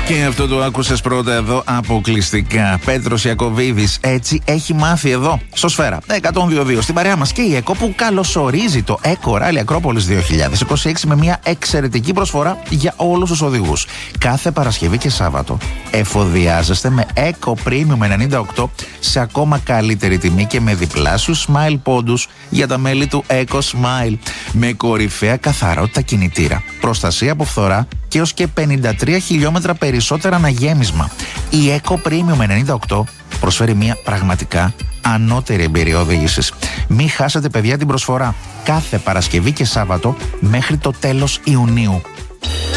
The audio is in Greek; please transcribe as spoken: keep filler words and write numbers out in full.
Και αυτό το άκουσες πρώτα εδώ αποκλειστικά. Πέτρος Ιακωβίδης, έτσι έχει μάθει εδώ στο Σφαίρα εκατόν δύο δύο. Στην παρέα μας και η ΕΚΟ που καλωσορίζει το Eco Rally Ακρόπολης δύο χιλιάδες είκοσι έξι με μια εξαιρετική προσφορά για όλους τους οδηγούς. Κάθε Παρασκευή και Σάββατο εφοδιάζεστε με Eco Premium ενενήντα οκτώ σε ακόμα καλύτερη τιμή και με διπλάσιους Smile πόντους για τα μέλη του Eco Smile. Με κορυφαία καθαρότητα κινητήρα, προστασία από φθορά και έως και πενήντα τρία χιλιόμετρα περισσότερα αναγέμισμα. Η Eco Premium ενενήντα οκτώ προσφέρει μια πραγματικά ανώτερη εμπειρία οδήγησης. Μην χάσετε, παιδιά, την προσφορά κάθε Παρασκευή και Σάββατο μέχρι το τέλος Ιουνίου.